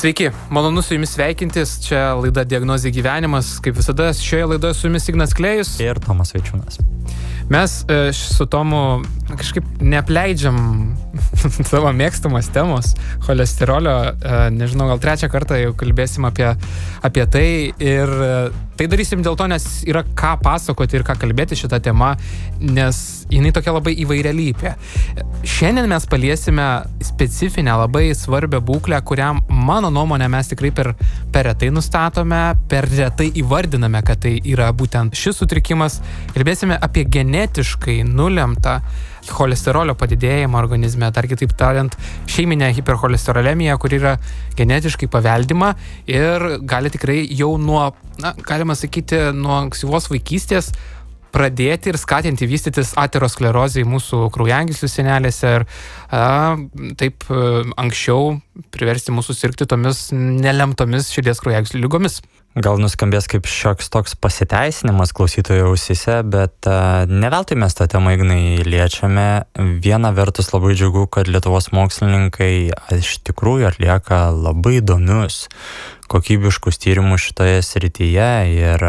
Sveiki, malonu su jumis sveikintis, čia laida Diagnozė gyvenimas, kaip visada šioje laidoje su jumis Ignas Klėjus ir Tomas Vaičiūnas. Mes su Tomu kažkaip neapleidžiam savo mėgstamos temos, cholesterolio, nežinau, gal trečią kartą jau kalbėsim apie tai ir tai darysim dėl to, nes yra ką pasakoti ir ką kalbėti šitą temą, nes jinai tokia labai įvairialypė. Šiandien mes paliesime specifinę, labai svarbią būklę, kurią mano nuomonė mes tikrai per retai nustatome, per retai įvardiname, kad tai yra būtent šis sutrikimas. Kalbėsime apie genetiškai nulemtą cholesterolio padidėjimą organizme, dar kitaip tariant, šeiminę hipercholesterolemiją, kuri yra genetiškai paveldima ir gali tikrai jau nuo, galima sakyti, nuo ankstyvos vaikystės pradėti ir skatinti vystytis aterosklerozei mūsų kraujagyslių sienelėse ir taip anksčiau priversti mūsų sirgti tomis nelemtomis širdies kraujagyslių ligomis. Gal nuskambės kaip šioks toks pasiteisinimas klausytojų ausyse, bet ne veltui mes tą temą, Ignai, liečiame. Viena vertus labai džiugu, kad Lietuvos mokslininkai iš tikrųjų atlieka labai įdomius, kokybiškus tyrimus šitoje srityje ir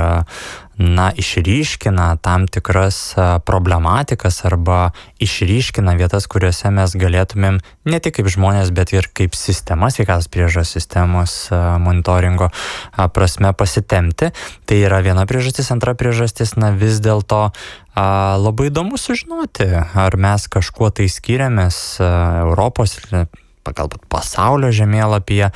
išryškina tam tikras problematikas arba išryškina vietas, kuriuose mes galėtumėm ne tik kaip žmonės, bet ir kaip sistema, sveikatos priežiūros sistemos monitoringo prasme pasitemti. Tai yra viena priežastis, antra priežastis, vis dėlto labai įdomu sužinoti, ar mes kažkuo tai skiriamės Europos, galbūt pasaulio žemėlapyje,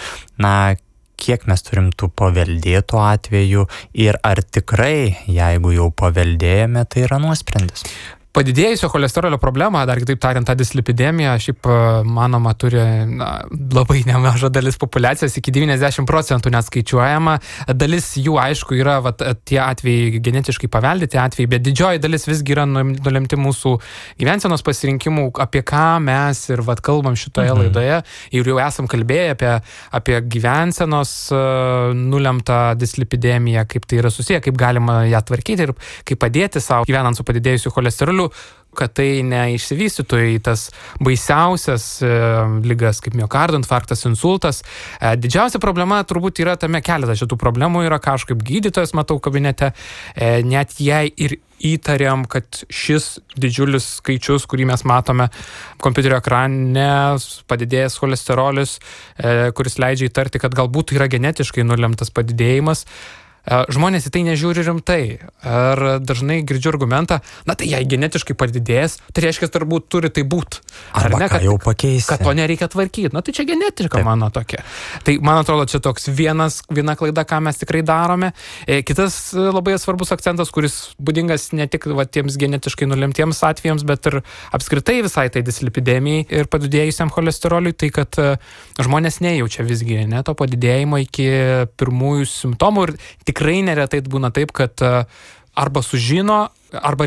kiek mes turim tų paveldėtų atvejų ir ar tikrai, jeigu jau paveldėjome, tai yra nuosprendis. Padidėjusio cholesterolio problema, dar kitaip tariant, ta dislipidemija, šiaip manoma turi labai nemaža dalis populiacijos, iki 90% net skaičiuojama. Dalis jų, aišku, yra tie atvejai genetiškai paveldėti atvejai, bet didžioji dalis visgi yra nulemti mūsų gyvensenos pasirinkimų, apie ką mes ir kalbam šitoje laidoje. Ir jau esam kalbėję apie gyvensenos nulemtą dislipidemiją, kaip tai yra susiję, kaip galima ją tvarkyti ir kaip padėti savo gyvenant su padidėjusiu cholesteroliu, kad tai neišsivystytų į tas baisiausias ligas kaip miokardo infarktas, insultas. Didžiausia problema turbūt yra tame, keletą šitų problemų yra, ką aš kaip gydytojas matau kabinete, net jei ir įtariam, kad šis didžiulis skaičius, kurį mes matome kompiuterio ekrane, padidėjęs cholesterolis, kuris leidžia įtarti, kad galbūt yra genetiškai nulemtas padidėjimas, žmonės į tai nežiūri rimtai. Ar dažnai girdžiu argumentą, tai jei genetiškai padidėjęs, tai reiškia, turbūt turi tai būti. Arba ką jau pakeisi. Kad to nereikia tvarkyti. Tai čia genetika mano tokia. Tai man atrodo, čia toks viena klaida, ką mes tikrai darome. Kitas labai svarbus akcentas, kuris būdingas ne tik tiems genetiškai nulemtiems atvejams, bet ir apskritai visai tai dislipidemijai ir padidėjusiam cholesteroliui, tai kad žmonės nejaučia visgi to padidėjimo iki pirmųjų simptomų ir tikrai neretai būna taip, kad arba sužino, arba